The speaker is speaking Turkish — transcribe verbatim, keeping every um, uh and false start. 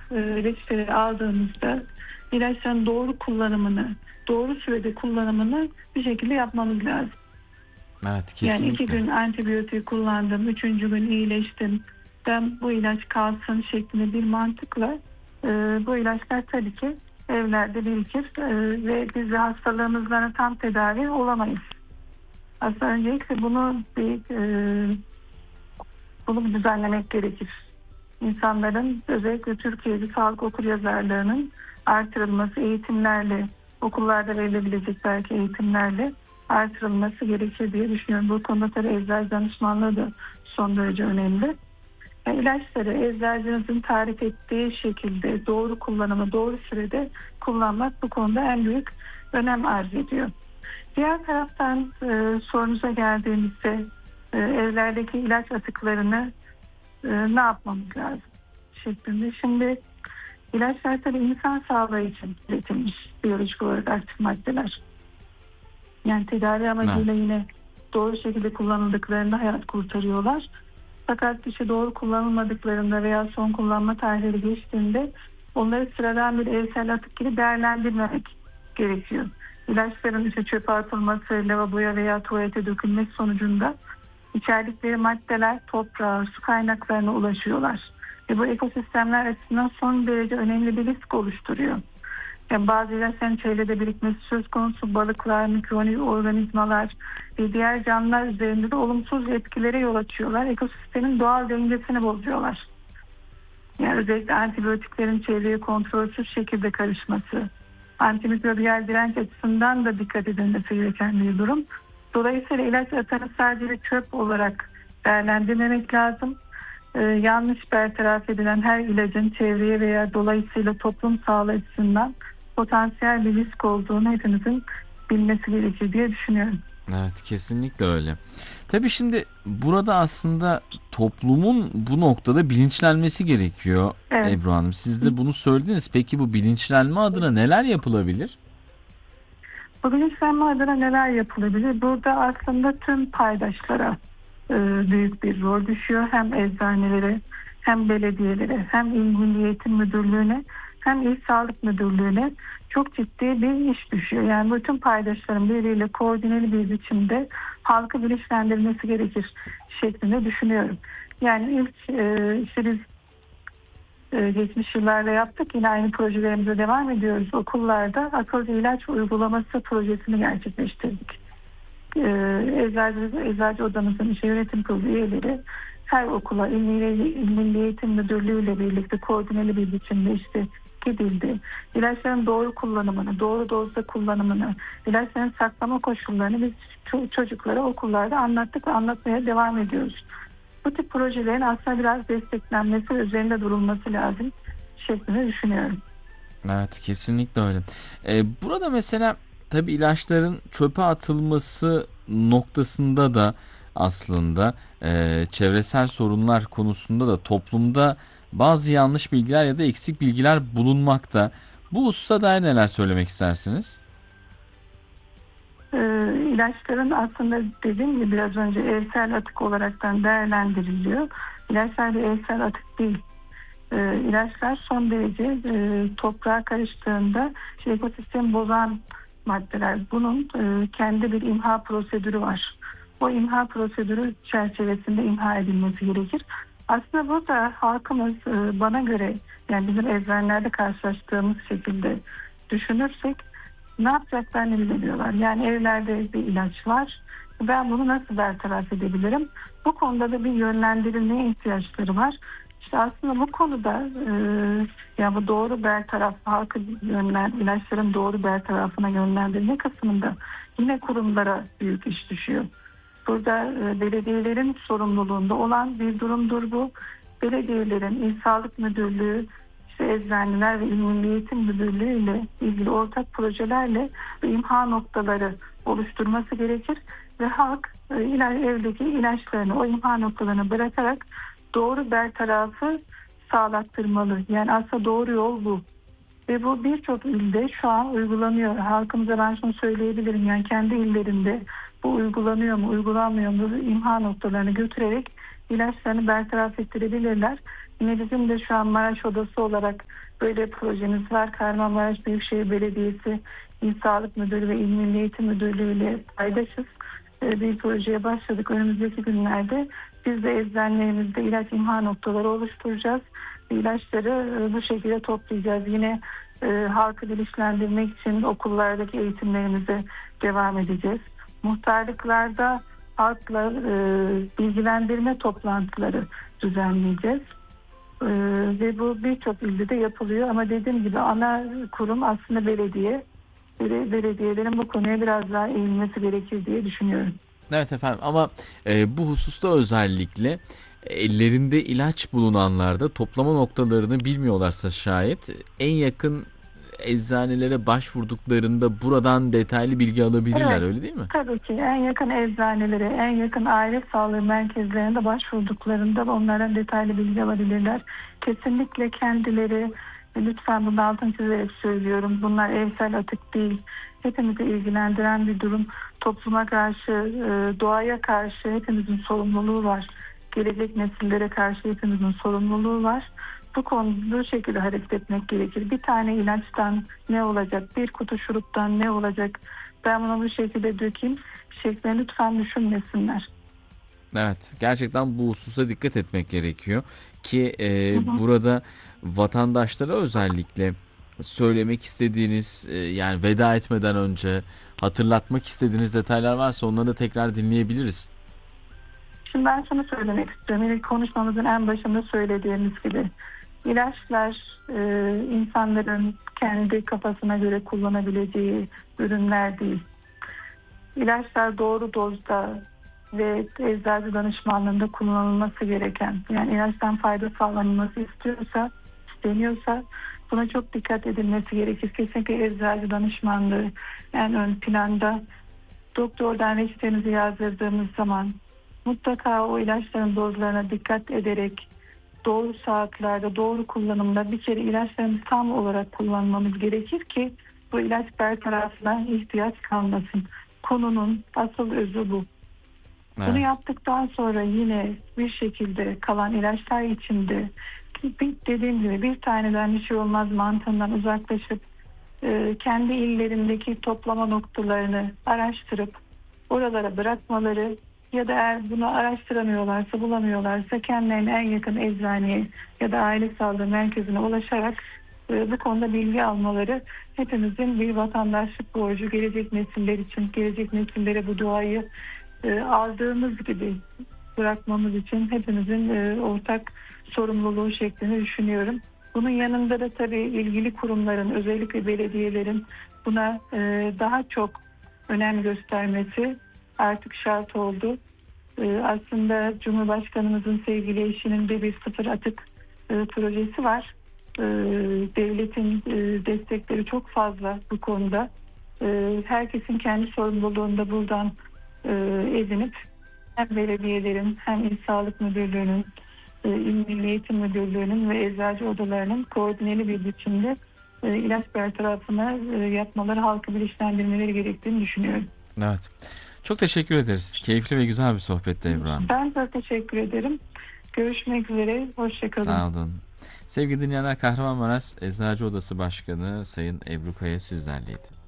e, reçeteleri aldığımızda ilaçların doğru kullanımını, doğru sürede kullanımını bir şekilde yapmamız lazım. Evet, Yani iki kesinlikle. gün antibiyotik kullandım, üçüncü gün iyileştim, ben bu ilaç kalsın şeklinde bir mantıkla e, bu ilaçlar tabii ki evlerde birikir e, ve biz de hastalarımızdan tam tedavi olamayız. Aslında öncelikle bunu bir e, bunu bir düzenlemek gerekir. İnsanların, özellikle Türkiye'de sağlık okuryazarlığının artırılması, eğitimlerle, okullarda verilebilecek belki eğitimlerle artırılması gerekir diye düşünüyorum. Bu konuda tabii eczacı danışmanlığı da son derece önemli. Yani ilaçları eczacınızın tarif ettiği şekilde doğru kullanımı, doğru sürede kullanmak bu konuda en büyük önem arz ediyor. Diğer taraftan e, sorunuza geldiğimizde e, evlerdeki ilaç atıklarını e, ne yapmamız lazım şeklinde. Şimdi ilaçlar tabii insan sağlığı için üretilmiş biyolojik olarak aktif maddeler. Yani tedavi amacıyla Evet. yine doğru şekilde kullanıldıklarında hayat kurtarıyorlar. Fakat işte doğru kullanılmadıklarında veya son kullanma tarihleri geçtiğinde onları sıradan bir evsel atık gibi değerlendirmemek gerekiyor. İlaçların işte çöpe atılması, lavaboya veya tuvalete dökülmesi sonucunda içerdikleri maddeler toprağa, su kaynaklarına ulaşıyorlar. Ve bu ekosistemler açısından son derece önemli bir risk oluşturuyor. Yani bazı ilaçların çevrede birikmesi söz konusu, balıklar, mikroorganizmalar ve diğer canlılar üzerinde de olumsuz etkilere yol açıyorlar. Ekosistemin doğal dengesini bozuyorlar. Yani özellikle antibiyotiklerin çevreye kontrolsüz şekilde karışması, antimikrobiyal direnç açısından da dikkat edilmesi gereken bir durum. Dolayısıyla ilaç atanı sadece bir çöp olarak değerlendirmemek lazım. Ee, yanlış bertaraf edilen her ilacın çevreye veya dolayısıyla toplum sağlığı açısından potansiyel bir risk olduğunu hepimizin bilmesi gerekir diye düşünüyorum. Evet, kesinlikle öyle. Tabii şimdi burada aslında toplumun bu noktada bilinçlenmesi gerekiyor Evet. Ebru Hanım. Siz de bunu söylediniz. Peki bu bilinçlenme adına neler yapılabilir? Bu bilinçlenme adına neler yapılabilir? Burada aslında tüm paydaşlara e, büyük bir rol düşüyor. Hem eczanelere, hem belediyelere, hem İl Milli Eğitim Müdürlüğü'ne, hem İl Sağlık Müdürlüğü'ne çok ciddi bir iş düşüyor. Yani bütün paydaşların birbiriyle koordineli bir biçimde halkı bilinçlendirmesi gerekir şeklinde düşünüyorum. Yani ilk e, işte biz Ee, geçmiş yıllarda yaptık. Yine aynı projelerimize devam ediyoruz. Okullarda akıllı ilaç uygulaması projesini gerçekleştirdik. Ee, eczacı, eczacı odamızın işte yönetim kurulu üyeleri her okula İl Milli, İl Milli Eğitim Müdürlüğü ile birlikte koordineli bir biçimde işte gidildi. İlaçların doğru kullanımını, doğru dozda kullanımını, ilaçların saklama koşullarını biz ço- çocuklara okullarda anlattık ve anlatmaya devam ediyoruz. Bu tip projelerin aslında biraz desteklenmesi ve üzerinde durulması lazım şeklinde düşünüyorum. Evet, kesinlikle öyle. Ee, burada mesela tabii ilaçların çöpe atılması noktasında da aslında e, çevresel sorunlar konusunda da toplumda bazı yanlış bilgiler ya da eksik bilgiler bulunmakta. Bu hususa dair neler söylemek istersiniz? Ee, ilaçların aslında dediğim gibi biraz önce evsel atık olaraktan değerlendiriliyor. İlaçlar bir evsel atık değil. Ee, ilaçlar son derece e, toprağa karıştığında şey, ekosistemi bozan maddeler. Bunun e, kendi bir imha prosedürü var. O imha prosedürü çerçevesinde imha edilmesi gerekir. Aslında burada halkımız e, bana göre, yani bizim eczanelerde karşılaştığımız şekilde düşünürsek ne yapacaklarını bilemiyorlar. Yani evlerde bir ilaç var. Ben bunu nasıl bertaraf edebilirim? Bu konuda da bir yönlendirilmeye ihtiyaçları var. İşte aslında bu konuda e, ya bu doğru bertaraf, halkı yönlen, ilaçların doğru bertarafına yönlendirme kısmında yine kurumlara büyük iş düşüyor. Burada e, belediyelerin sorumluluğunda olan bir durumdur bu. Belediyelerin, İl Sağlık Müdürlüğü, işte eczaneler ve İl Milli Eğitim Müdürlüğü ile ilgili ortak projelerle bu imha noktaları oluşturması gerekir ve halk e, ilaç, evdeki ilaçlarını o imha noktalarına bırakarak doğru bertarafı sağlattırmalı. Yani aslında doğru yol bu. Ve bu birçok ilde şu an uygulanıyor. Halkımıza ben şunu söyleyebilirim. Yani kendi illerinde bu uygulanıyor mu, uygulanmıyor mu imha noktalarını götürerek ilaçlarını bertaraf ettirebilirler. Yine bizim de şu an Maraş Odası olarak böyle bir projemiz var. Kahramanmaraş Büyükşehir Belediyesi İl Sağlık Müdürü ve İl Milli Eğitim Müdürlüğü ile paydaşız. Ee, Bir projeye başladık. Önümüzdeki günlerde biz de eczanelerimizde ilaç imha noktaları oluşturacağız. İlaçları e, bu şekilde toplayacağız. Yine e, halkı bilinçlendirmek için okullardaki eğitimlerimize devam edeceğiz. Muhtarlıklarda halkla e, bilgilendirme toplantıları düzenleyeceğiz. E, ve bu birçok ilde de yapılıyor ama dediğim gibi ana kurum aslında belediye. Bele- Belediyelerin bu konuya biraz daha eğilmesi gerekir diye düşünüyorum. Evet efendim, ama e, bu hususta özellikle ellerinde ilaç bulunanlarda toplama noktalarını bilmiyorlarsa şayet en yakın eczanelere başvurduklarında buradan detaylı bilgi alabilirler, Evet, öyle değil mi? tabii ki en yakın eczanelere, en yakın aile sağlığı merkezlerinde başvurduklarında onlardan detaylı bilgi alabilirler. Kesinlikle kendileri, lütfen bunu altını çizerek söylüyorum, bunlar evsel atık değil. Hepimizi ilgilendiren bir durum. Topluma karşı, e, doğaya karşı hepimizin sorumluluğu var. Gelecek nesillere karşı hepimizin sorumluluğu var. Bu konuda bu şekilde hareket etmek gerekir. Bir tane ilaçtan ne olacak, bir kutu şuruptan ne olacak, ben bunu bu şekilde dökeyim şeklinde lütfen düşünmesinler. Evet, gerçekten bu hususa dikkat etmek gerekiyor ki Hı e, hı. burada vatandaşlara özellikle söylemek istediğiniz, e, yani veda etmeden önce hatırlatmak istediğiniz detaylar varsa onları da tekrar dinleyebiliriz. Şimdi ben şunu söylemek istiyorum. İlk konuşmamızın en başında söylediğimiz gibi ilaçlar e, insanların kendi kafasına göre kullanabileceği ürünler değil. İlaçlar doğru dozda ve eczacı danışmanlığında kullanılması gereken, yani ilaçtan fayda sağlanması istiyorsa, isteniyorsa buna çok dikkat edilmesi gerekir. Kesinlikle eczacı danışmanlığı en ön planda. Doktordan reçetemizi yazdırdığımız zaman mutlaka o ilaçların dozlarına dikkat ederek doğru saatlerde, doğru kullanımda bir kere ilaçlarımızı tam olarak kullanmamız gerekir ki bu ilaç bertarafına ihtiyaç kalmasın. Konunun asıl özü bu. Bunu Evet. yaptıktan sonra yine bir şekilde kalan ilaçlar içinde bir- dediğim gibi bir taneden bir şey olmaz mantığından uzaklaşıp e, kendi illerindeki toplama noktalarını araştırıp oralara bırakmaları ya da eğer bunu araştıramıyorlarsa, bulamıyorlarsa kendilerine en yakın eczaneye ya da aile sağlığı merkezine ulaşarak e, bu konuda bilgi almaları hepimizin bir vatandaşlık borcu, gelecek nesiller için, gelecek nesillere bu doğayı e, aldığımız gibi bırakmamız için hepimizin e, ortak sorumluluğu şeklinde düşünüyorum. Bunun yanında da tabii ilgili kurumların, özellikle belediyelerin buna e, daha çok önem göstermesi artık şart oldu. E, aslında Cumhurbaşkanımızın sevgili eşinin de bir sıfır atık e, projesi var. E, devletin e, destekleri çok fazla bu konuda. E, herkesin kendi sorumluluğunda buradan e, edinip hem belediyelerin hem İl Sağlık Müdürlüğü'nün, e, İl Milli Eğitim Müdürlüğü'nün ve eczacı odalarının koordineli bir biçimde e, ilaç bertarafına e, yapmaları, halkı bilinçlendirmeleri gerektiğini düşünüyorum. Evet. Çok teşekkür ederiz. Keyifli ve güzel bir sohbetti Ebru Hanım. Ben de teşekkür ederim. Görüşmek üzere. Hoşçakalın. Sağ olun. Sevgili dinleyenler, Kahramanmaraş Eczacı Odası Başkanı Sayın Ebru Kaya sizlerleydi.